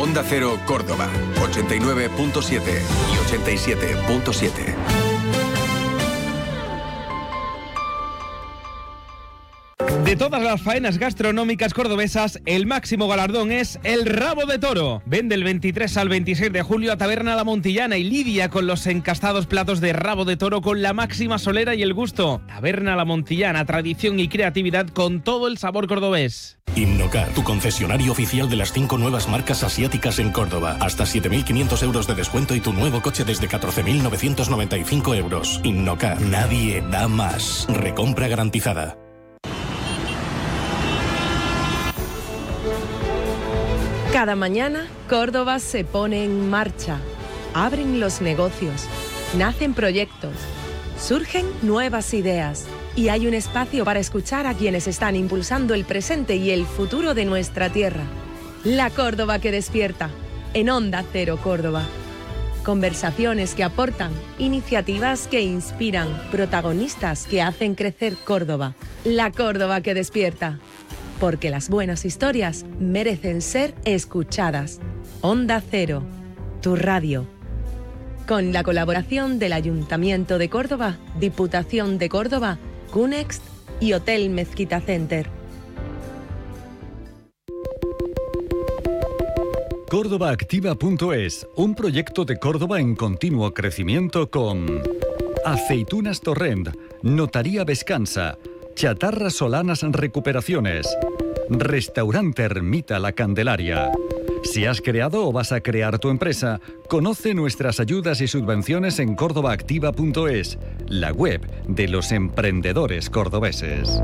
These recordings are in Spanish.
Onda Cero Córdoba, 89.7 y 87.7. De todas las faenas gastronómicas cordobesas, el máximo galardón es el rabo de toro. Ven del 23 al 26 de julio a Taberna La Montillana y lidia con los encastados platos de rabo de toro con la máxima solera y el gusto. Taberna La Montillana, tradición y creatividad con todo el sabor cordobés. Innocar, tu concesionario oficial de las 5 nuevas marcas asiáticas en Córdoba. Hasta 7.500 euros de descuento y tu nuevo coche desde 14.995 euros. Innocar, nadie da más. Recompra garantizada. Cada mañana, Córdoba se pone en marcha. Abren los negocios, nacen proyectos, surgen nuevas ideas y hay un espacio para escuchar a quienes están impulsando el presente y el futuro de nuestra tierra. La Córdoba que despierta, en Onda Cero Córdoba. Conversaciones que aportan, iniciativas que inspiran, protagonistas que hacen crecer Córdoba. La Córdoba que despierta. Porque las buenas historias merecen ser escuchadas. Onda Cero, tu radio. Con la colaboración del Ayuntamiento de Córdoba, Diputación de Córdoba, Cunext y Hotel Mezquita Center. CórdobaActiva.es, un proyecto de Córdoba en continuo crecimiento con Aceitunas Torrent, Notaría Vescansa, Chatarras Solanas Recuperaciones, Restaurante Ermita La Candelaria. Si has creado o vas a crear tu empresa, conoce nuestras ayudas y subvenciones en CórdobaActiva.es, la web de los emprendedores cordobeses.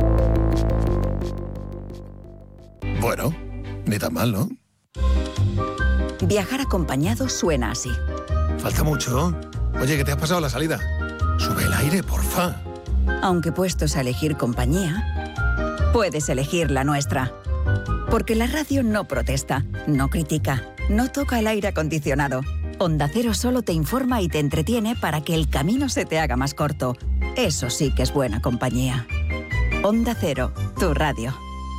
Bueno, ni tan mal, ¿no? Viajar acompañado suena así. Falta mucho. Oye, ¿qué te has pasado la salida? Sube el aire, porfa. Aunque puestos a elegir compañía, puedes elegir la nuestra. Porque la radio no protesta, no critica, no toca el aire acondicionado. Onda Cero solo te informa y te entretiene para que el camino se te haga más corto. Eso sí que es buena compañía. Onda Cero, tu radio.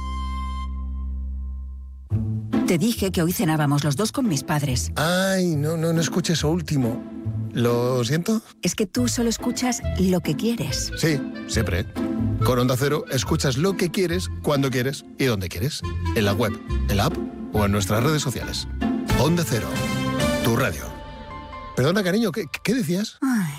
Te dije que hoy cenábamos los dos con mis padres. Ay, no escuché eso último. ¿Lo siento? Es que tú solo escuchas lo que quieres. Sí, siempre. Con Onda Cero escuchas lo que quieres, cuando quieres y donde quieres. En la web, en la app o en nuestras redes sociales. Onda Cero, tu radio. Perdona, cariño, ¿qué decías? Ay,